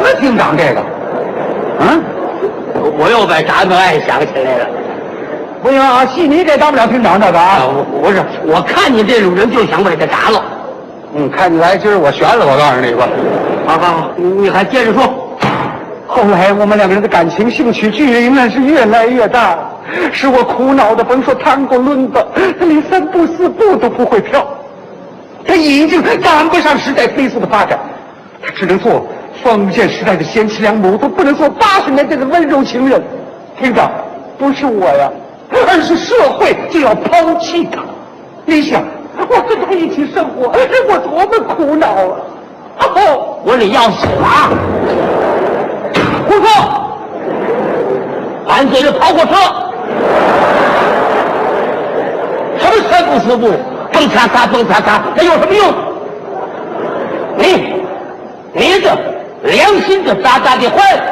厅长这个？嗯， 我又把闸门案想起来了。 不行啊，戏你这当不了厅长这个啊！ 不是，我看你这种人就想把他砸了。 看起来今儿我悬了，我告诉你吧。 好，你还接着说。 后来我们两个人的感情兴趣距离那是越来越大，使我苦恼的甭说谈过论的，他连3步4步都不会跳，他已经赶不上时代飞速的发展，他只能做封建时代的贤妻良母，他不能做80年代的温柔情人。厅长，不是我呀，而是社会就要抛弃他。你想，我跟他一起生活，我多么苦恼啊！ 我说你要死啊！胡说！满嘴的跑火车，什么3步4步，蹦擦擦蹦擦擦，那有什么用？你这良心的渣渣的坏！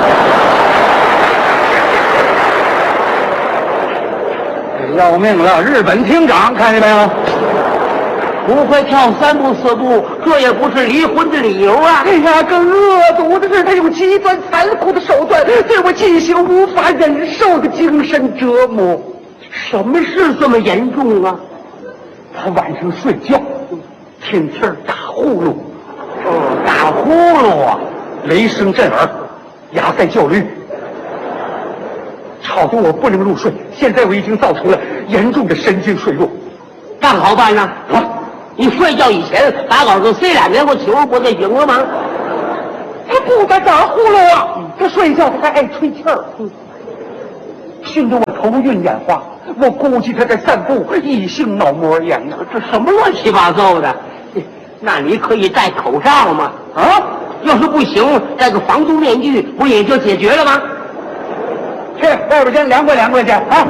要命了！日本厅长看见没有？ 不会跳3步4步，这也不是离婚的理由啊！ 哎呀，更恶毒的是，他用极端残酷的手段对我进行无法忍受的精神折磨。 什么事这么严重啊？ 他晚上睡觉，天天打呼噜， 打呼噜啊， 雷声震耳，牙塞叫驴，吵得我不能入睡。现在我已经造成了严重的神经衰弱。 那好办呢？你睡觉以前把耳朵塞2年，我球不就行了吗？ 他不敢打呼噜啊，他睡觉他还爱吹气儿，熏得我头晕眼花。我估计他在散步异性脑膜炎呢。 这什么乱七八糟的？那你可以戴口罩吗？ 啊， 要是不行，戴个防毒面具不也就解决了吗？ 去外边先凉快去啊！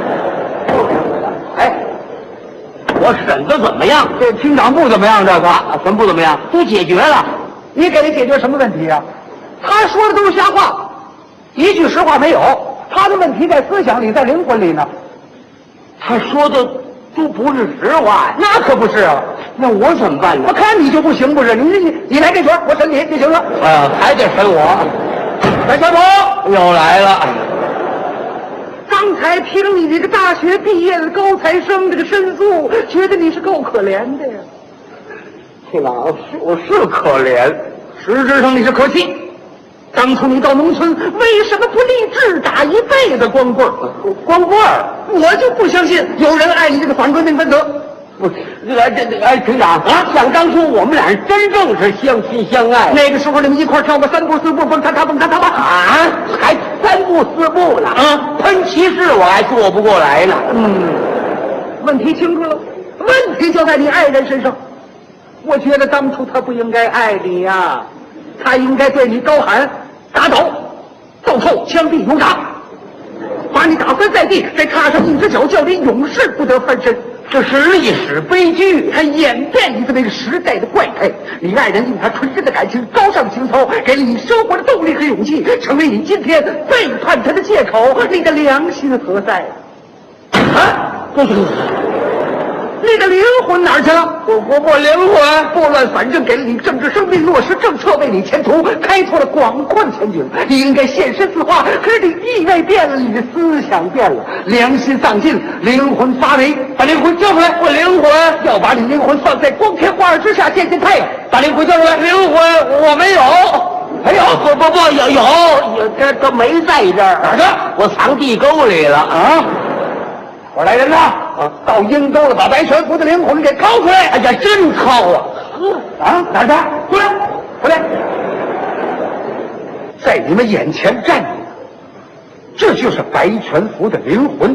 哎，我审的怎么样？ 这厅长不怎么样，这个什么不怎么样？都解决了。 你给他解决什么问题啊？他说的都是瞎话，一句实话没有。他的问题在思想里，在灵魂里呢。 他说的都不是实话呀。 那可不是啊。 那我怎么办呢？ 我看你就不行，不是？你来这圈，我审你就行了。 还得审我。 白小宝又来了。 刚才听你这个大学毕业的高材生这个申诉，觉得你是够可怜的呀。 厅长，我是可怜， 实质上你是可气。当初你到农村，为什么不立志打一辈子光棍？ 光棍儿， 我就不相信有人爱你这个反革命分子。 不是，厅长啊，想当初我们俩人真正是相亲相爱， 那个时候你们一块跳过3步4步，蹦擦擦蹦擦擦吧？ 啊，还3步4步呢？喷骑士我还做不过来呢。 问题清楚了，问题就在你爱人身上。我觉得当初他不应该爱你呀，他应该对你高喊打倒，到后枪毙勇打，把你打翻在地，再踏上一只脚，叫你永世不得翻身。 这是历史悲剧， 它演变你这么一个时代的怪胎。你爱人用他纯真的感情、高尚情操，给了你生活的动力和勇气，成为你今天背叛他的借口。你的良心何在？ 不是， 你的灵魂哪儿去了？ 我灵魂拨乱反正，给了你政治生命，落实政策，为你前途开拓了广阔的前景。你应该现身说话，可是你地位变了，你的思想变了，良心丧尽，灵魂发霉。把灵魂交出来！ 我灵魂要把你灵魂放在光天化日之下见见太阳。把灵魂交出来！ 灵魂我没有。 没有， 有，这没在这儿。 哪儿去？ 我藏地沟里了啊！我来人呐！到阴沟了，把白全福的灵魂给掏出来！ 哎呀，真掏啊！ 哪儿去？出来！回来！在你们眼前站着，这就是白全福的灵魂。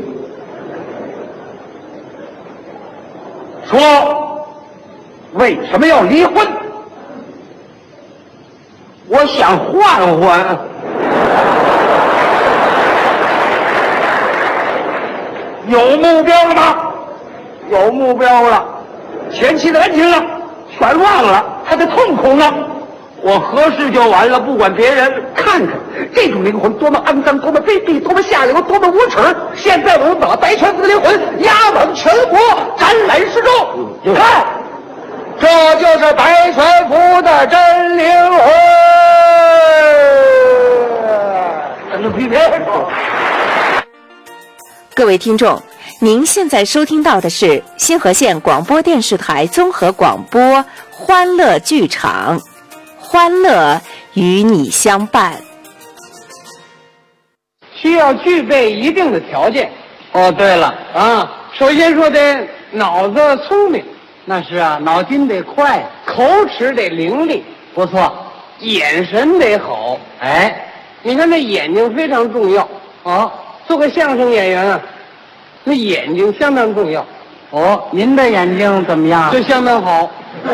说，为什么要离婚？ 我想换换。 有目标了吗？ 有目标了。 前妻的恩情呢？ 全忘了。 他的痛苦呢？ 我合适就完了，不管别人。 看看这种灵魂多么肮脏，多么卑鄙，多么下流，多么无耻！现在我们把白全福的灵魂押往全国展览示众。看，这就是白全福的真灵魂。 各位听众，您现在收听到的是新河县广播电视台综合广播欢乐剧场，欢乐与你相伴。 需要具备一定的条件。 哦，对了， 啊，首先说得脑子聪明， 那是啊，脑筋得快， 口齿得伶俐， 不错。 眼神得好。 哎， 你看这眼睛非常重要。 哦做个相声演员啊，那眼睛相当重要， 哦，您的眼睛怎么样？ 就相当好。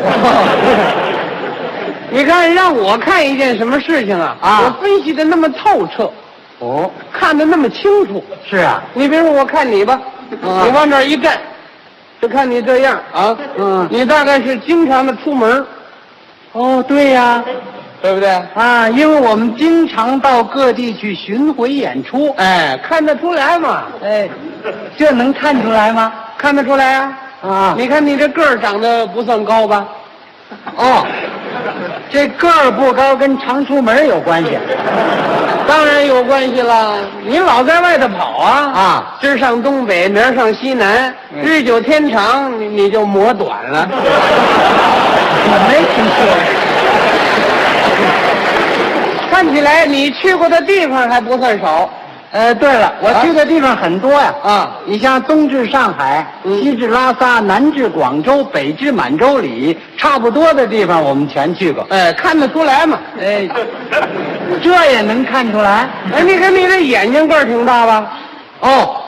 你看，让我看一件什么事情啊，我分析的那么透彻， 哦， 看得那么清楚。 是啊， 你比如说，我看你吧，你往这儿一站，就看你这样啊，你大概是经常的出门。 哦，对呀， 对不对啊？因为我们经常到各地去巡回演出， 哎，看得出来嘛？ 哎，这能看出来吗？ 看得出来啊！ 啊， 你看你这个儿长得不算高吧？ 哦，这个儿不高跟常出门有关系？ 当然有关系了。你老在外头跑啊，今儿上东北，明儿上西南，日久天长，你就磨短了。 我没听说。 看起来你去过的地方还不算少。 对了，我去的地方很多呀。 啊， 你像东至上海，西至拉萨，南至广州，北至满洲里，差不多的地方我们全去过。 看得出来嘛？ 这也能看出来？ 你看你这眼睛个儿挺大吧？ 哦。